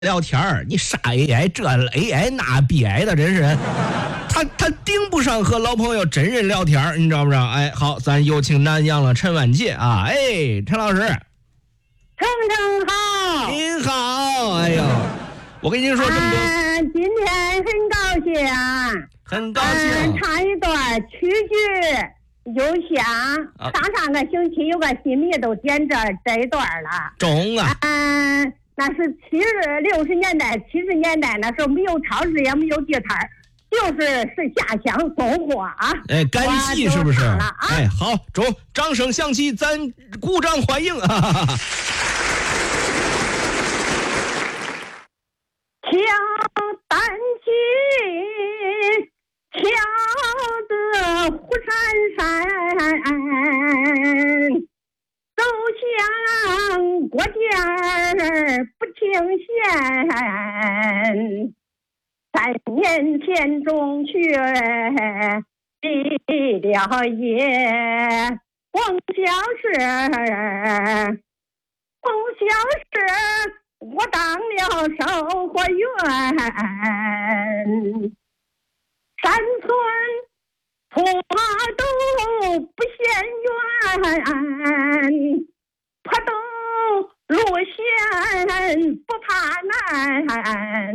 聊天儿，你傻 AI 这 AI 那 BI 的，真是他盯不上和老朋友真人聊天儿，你知道不知道？哎，好，咱有请南阳了陈婉洁啊，哎，陈老师， 程好， 您好，哎呦，我跟您说这么多， 今天很高兴， 很高兴， 唱一段曲剧。有响，上个星期有个新米都点这一段了。 中啊！ 那是60年代、70年代那时候没有超市，也没有地摊，就是下乡送货啊。 哎，干戏是不是？哎，好，中，掌声响起，咱鼓掌欢迎啊！ 挑担起，挑得虎闪闪，走向国家不停歇。3年前中学毕了业，梦想是我当了生活员，山村坡都不嫌远，坡都路线不怕难，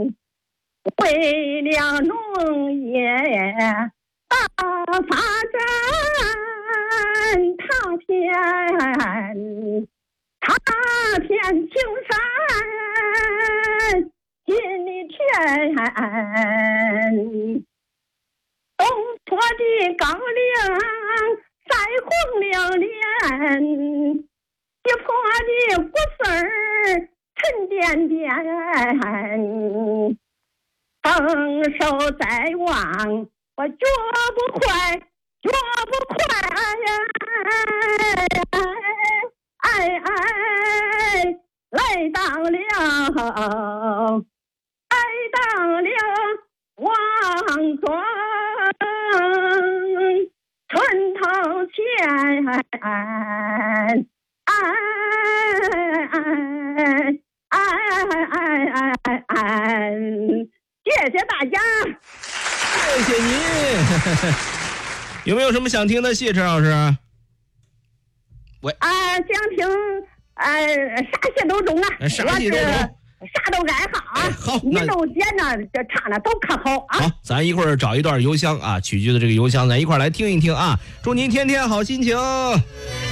为了农业大发展，踏遍青山进里田，东坡的高粱晒红了脸，西坡的谷穗沉甸甸，丰收在望，我绝不快呀！来到了王庄村头前，谢谢大家， 谢谢您。有没有什么想听的戏，陈老师？ 想听啥戏都中啊， 啥戏都中， 啥都爱好啊。 好， 你都点呢，这唱的都可好啊。 好，咱一会儿找一段邮箱啊，曲剧的这个邮箱，咱一块来听一听啊。祝您天天好心情。